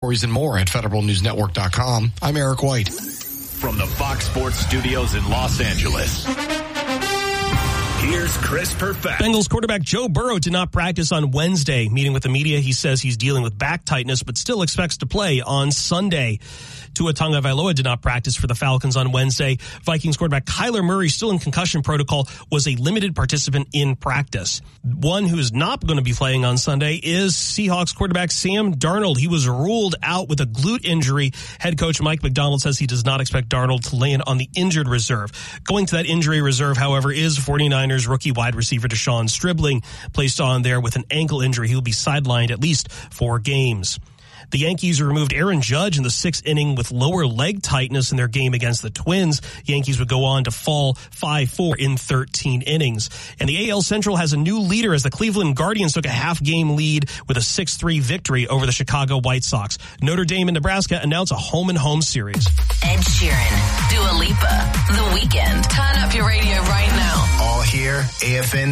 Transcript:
Stories and more at federalnewsnetwork.com. I'm Eric White. From the Fox Sports Studios in Los Angeles, here's Chris Perfett. Bengals quarterback Joe Burrow did not practice on Wednesday. Meeting with the media, he says he's dealing with back tightness, but still expects to play on Sunday. Tua Tagovailoa did not practice for the Falcons on Wednesday. Vikings quarterback Kyler Murray, still in concussion protocol, was a limited participant in practice. One who is not going to be playing on Sunday is Seahawks quarterback Sam Darnold. He was ruled out with a glute injury. Head coach Mike McDonald says he does not expect Darnold to land on the injured reserve. Going to that injury reserve, however, is 49ers rookie wide receiver Deshaun Stribling, placed on there with an ankle injury. He will be sidelined at least 4 games. The Yankees removed Aaron Judge in the 6th inning with lower leg tightness in their game against the Twins. Yankees would go on to fall 5-4 in 13 innings. And the AL Central has a new leader as the Cleveland Guardians took a half-game lead with a 6-3 victory over the Chicago White Sox. Notre Dame and Nebraska announce a home-and-home series. Ed Sheeran, Dua Lipa, The Weeknd. Turn up your radio right now. All here, AFN